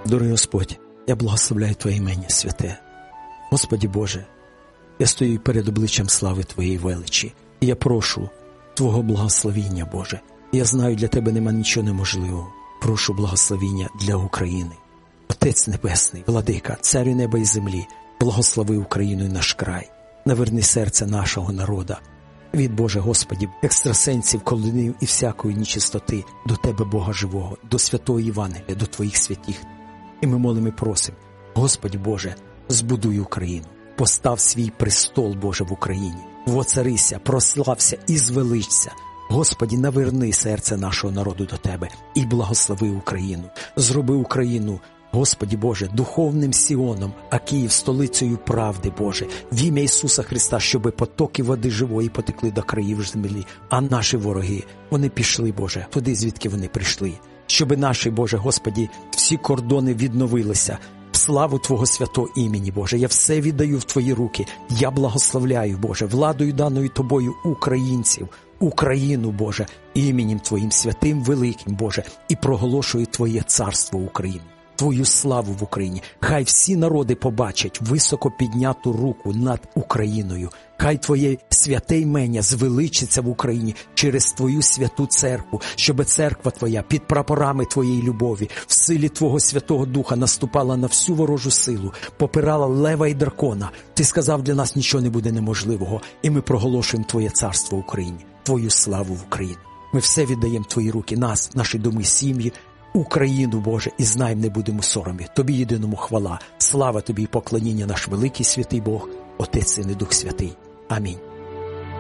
Дорогий Господь, я благословляю Твоє ім'я святе. Господи Боже, я стою перед обличчям слави Твоєї величі, і я прошу Твого благословіння, Боже. Я знаю, для Тебе нема нічого неможливого. Прошу благословіння для України. Отець Небесний, Владика, Царю неба і землі, благослови Україну і наш край. Наверни серце нашого народа. Від, Боже, Господі, екстрасенсів, колдунів і всякої нечистоти до Тебе, Бога живого, до святого Євангелія, до Твоїх святих. І ми молимо і просимо, Господь Боже, збудуй Україну. Постав свій престол, Боже, в Україні. Воцарися, прослався і звеличся. Господі, наверни серце нашого народу до Тебе і благослови Україну. Зроби Україну, Господі Боже, духовним Сіоном, а Київ столицею правди, Боже, в ім'я Ісуса Христа, щоби потоки води живої потекли до країв землі, а наші вороги, вони пішли, Боже, туди, звідки вони прийшли. Щоби наші, Боже, Господі, всі кордони відновилися, в славу Твого святого імені, Боже. Я все віддаю в Твої руки. Я благословляю, Боже, владою даною Тобою українців, Україну, Боже, іменем Твоїм святим, великим, Боже, і проголошую Твоє царство України, Твою славу в Україні. Хай всі народи побачать високо підняту руку над Україною. Хай Твоє святе ім'я звеличиться в Україні через Твою святу церкву, щоб церква Твоя під прапорами Твоєї любові, в силі Твого Святого Духа наступала на всю ворожу силу, попирала лева і дракона. Ти сказав, для нас нічого не буде неможливого, і ми проголошуємо Твоє царство в Україні, Твою славу в Україні. Ми все віддаємо в Твої руки, нас, наші доми, сім'ї, Україну, Боже, і знаємо, не будемо соромі. Тобі єдиному хвала, слава Тобі і поклоніння, наш великий святий Бог, Отець, Син і Дух Святий. Амінь.